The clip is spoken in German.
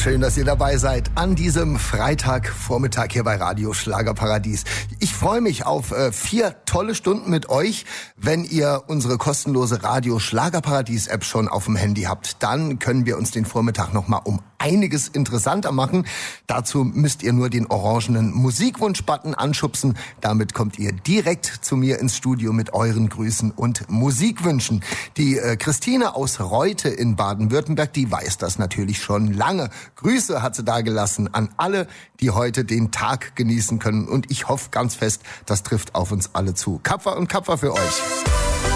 Schön, dass ihr dabei seid an diesem Freitagvormittag hier bei Radio Schlagerparadies. Ich freue mich auf 4 tolle Stunden mit euch. Wenn ihr unsere kostenlose Radio Schlagerparadies App schon auf dem Handy habt, dann können wir uns den Vormittag noch mal um einiges interessanter machen. Dazu müsst ihr nur den orangenen Musikwunsch-Button anschubsen. Damit kommt ihr direkt zu mir ins Studio mit euren Grüßen und Musikwünschen. Die Christine aus Reute in Baden-Württemberg, die weiß das natürlich schon lange. Grüße hat sie da gelassen an alle, die heute den Tag genießen können. Und ich hoffe ganz fest, das trifft auf uns alle zu. Kapfer und Kapfer für euch.